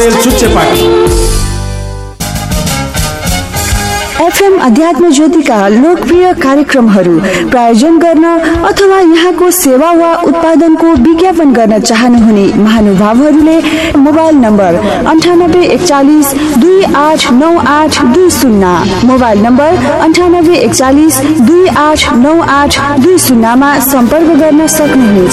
Paudel Chuchepati. FM अध्यात्म ज्योतिका लोकप्रिय कार्यक्रमहरू प्रायोजन गर्न अथवा यहाँको सेवा वा उत्पादनको विज्ञापन गर्न चाहनुहुने महानुभावहरूले मोबाइल नम्बर 9841 289820, मोबाइल नम्बर 9841 289820 मा सम्पर्क गर्न सक्नुहुनेछ।